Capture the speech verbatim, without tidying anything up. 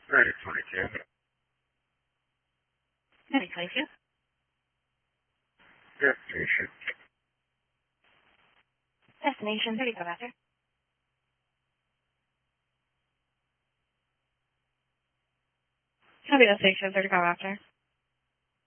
thirty twenty-two. thirty twenty-two. Destination. Destination thirty-five after. Copy destination thirty-five after.